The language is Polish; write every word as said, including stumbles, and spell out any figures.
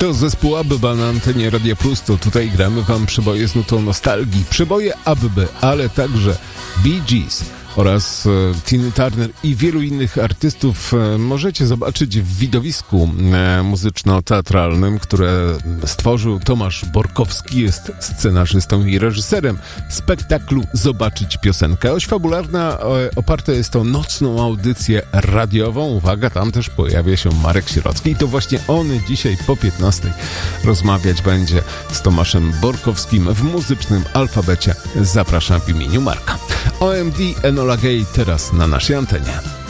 To zespół Abba na antenie Radia Plus, to tutaj gramy wam przeboje z nutą nostalgii. Przeboje Abby, ale także Bee Gees oraz e, Tina Turner i wielu innych artystów e, możecie zobaczyć w widowisku e, muzyczno-teatralnym, które stworzył Tomasz Borkowski, jest scenarzystą i reżyserem spektaklu Zobaczyć piosenkę. Oś fabularna e, oparta jest o nocną audycję radiową. Uwaga, tam też pojawia się Marek Sierocki i to właśnie on dzisiaj po piętnastej rozmawiać będzie z Tomaszem Borkowskim w muzycznym alfabecie. Zapraszam w imieniu Marka. O M D Enola Gay teraz na naszej antenie.